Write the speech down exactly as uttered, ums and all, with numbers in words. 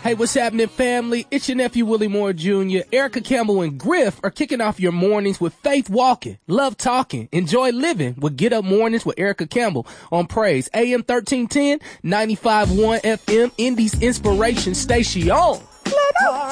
Hey, what's happening, family? It's your nephew, Willie Moore Junior Erica Campbell and Griff are kicking off your mornings with Faith Walking, Love Talking, Enjoy Living with Get Up Mornings with Erica Campbell on Praise. A M thirteen ten, ninety-five point one F M, Indy's Inspiration Station.